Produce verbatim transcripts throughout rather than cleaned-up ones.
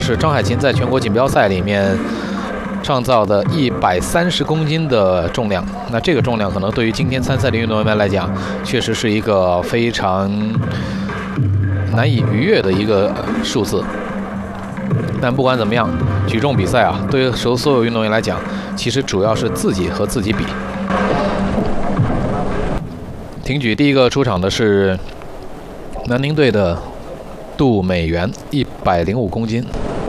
是张海琴在全国锦标赛里面创造的一百三十公斤的重量。那这个重量可能对于今天参赛的运动员来讲，确实是一个非常难以逾越的一个数字。但不管怎么样，举重比赛啊，对于所所有运动员来讲，其实主要是自己和自己比。挺举第一个出场的是南宁队的杜美元，一百零五公斤。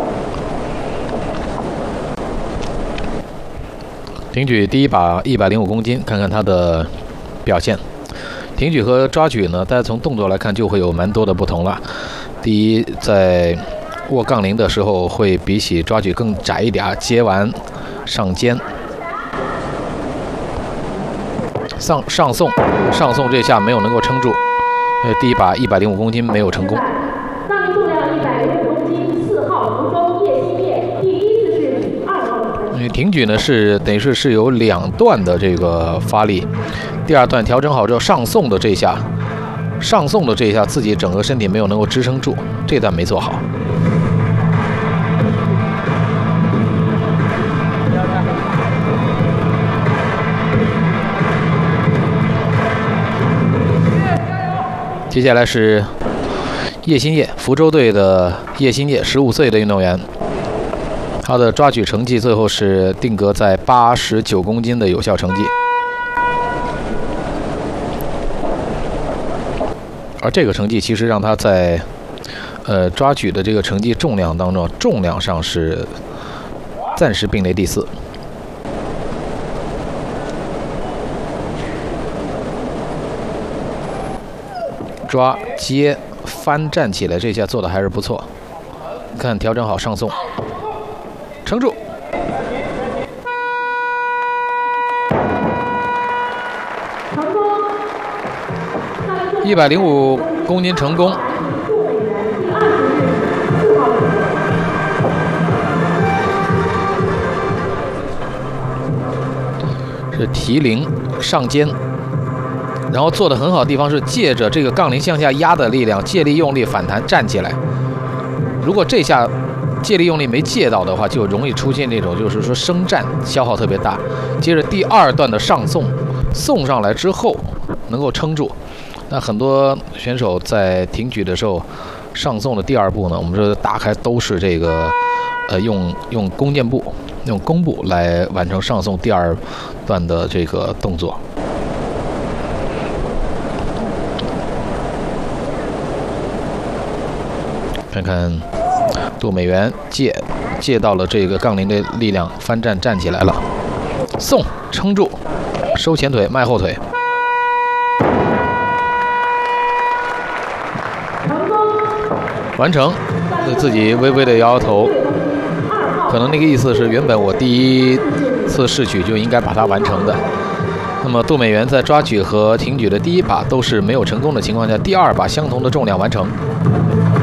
挺举第一把一百零五公斤，看看他的表现。挺举和抓举呢，大家从动作来看就会有蛮多的不同了。第一，在握杠铃的时候会比起抓举更窄一点，接完上肩，上上送，上送这下没有能够撑住，呃，第一把一百零五公斤没有成功。 杠铃重量一百零五公斤，四号福州叶新叶，第一次是比二号。 挺举呢是等于是是有两段的这个发力，第二段调整好之后上送的这一下，上送的这一下自己整个身体没有能够支撑住，这段没做好。接下来是叶新叶，福州队的叶新叶，十五岁的运动员，他的抓举成绩最后是定格在八十九公斤的有效成绩。而这个成绩其实让他在呃抓举的这个成绩重量当中，重量上是暂时并列第四。抓接翻站起来，这下做的还是不错。看调整好上送，撑住。一百零五公斤成功。是提铃上肩。然后做的很好的地方是借着这个杠铃向下压的力量，借力用力反弹站起来。如果这下借力用力没借到的话，就容易出现这种就是说升站消耗特别大。接着第二段的上送，送上来之后能够撑住。那很多选手在挺举的时候，上送的第二步呢，我们说打开都是这个呃用用弓箭步、用弓步来完成上送第二段的这个动作。看看杜美元借借到了这个杠铃的力量，翻站站起来了，送撑住，收前腿迈后腿，完成。自己微微的摇摇头，可能那个意思是原本我第一次试举就应该把它完成的。那么杜美元在抓举和挺举的第一把都是没有成功的情况下，第二把相同的重量完成。